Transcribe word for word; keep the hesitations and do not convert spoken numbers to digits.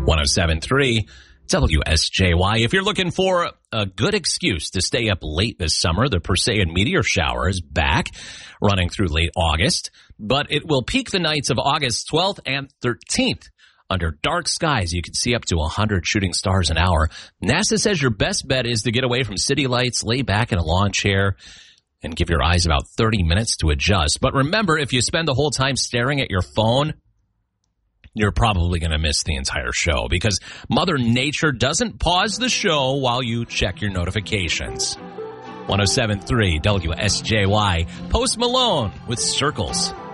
one oh seven point three W S J Y. If you're looking for a good excuse to stay up late this summer, the Perseid meteor shower is back, running through late August, but it will peak the nights of August twelfth and thirteenth. Under dark skies, you can see up to one hundred shooting stars an hour. NASA says your best bet is to get away from city lights, lay back in a lawn chair, and give your eyes about thirty minutes to adjust. But remember, if you spend the whole time staring at your phone, you're probably going to miss the entire show because Mother Nature doesn't pause the show while you check your notifications. one oh seven point three W S J Y, Post Malone with Circles.